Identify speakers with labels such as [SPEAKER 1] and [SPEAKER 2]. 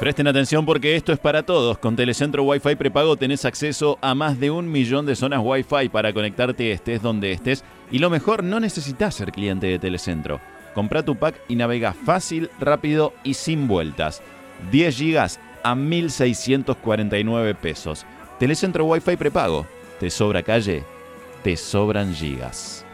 [SPEAKER 1] Presten atención porque esto es para todos. Con Telecentro Wi-Fi prepago tenés acceso a más de 1 millón de zonas Wi-Fi para conectarte estés donde estés. Y lo mejor, no necesitas ser cliente de Telecentro. Comprá tu pack y navega fácil, rápido y sin vueltas. 10 gigas a 1.649 pesos. Telecentro Wi-Fi prepago. ¿Te sobra calle? Te sobran gigas.